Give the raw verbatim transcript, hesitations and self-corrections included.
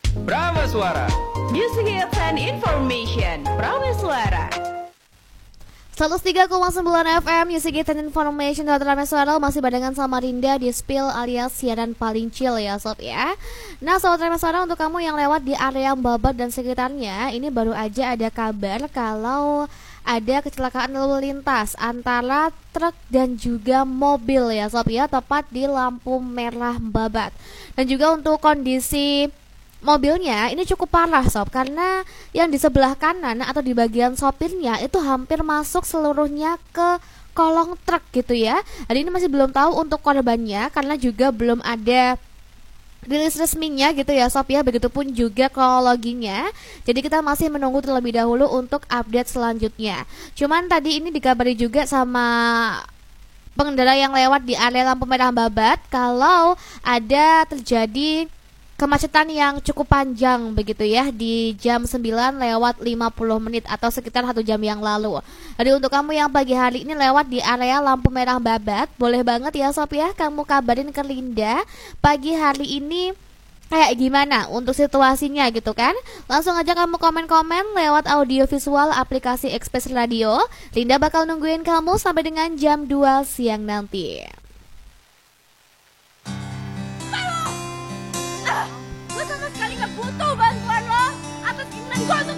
Prameswara. Music Hits and Information. Prameswara. seratus tiga koma sembilan F M Music Hits and Information dari Prameswara, masih barengan sama Rinda di Spill alias siaran paling chill ya sob ya. Nah sobat Prameswara, untuk kamu yang lewat di area Babat dan sekitarnya, ini baru aja ada kabar kalau ada kecelakaan lalu lintas antara truk dan juga mobil ya sob ya, tepat di lampu merah Babat. Dan juga untuk kondisi mobilnya ini cukup parah sob, karena yang di sebelah kanan atau di bagian sopirnya itu hampir masuk seluruhnya ke kolong truk gitu ya. Jadi ini masih belum tahu untuk korbannya karena juga belum ada rilis resminya gitu ya sob ya, begitupun juga kronologinya. Jadi kita masih menunggu terlebih dahulu untuk update selanjutnya. Cuman tadi ini dikabari juga sama pengendara yang lewat di area lampu merah Babat kalau ada terjadi kemacetan yang cukup panjang begitu ya di jam sembilan lewat lima puluh menit atau sekitar satu jam yang lalu. Jadi untuk kamu yang pagi hari ini lewat di area lampu merah Babat, boleh banget ya sob ya kamu kabarin ke Linda pagi hari ini kayak gimana untuk situasinya gitu kan. Langsung aja kamu komen-komen lewat audio visual aplikasi Express Radio. Linda bakal nungguin kamu sampai dengan jam dua siang nanti. Gue sama sekali gak butuh bantuan lo atas keinginan gue untuk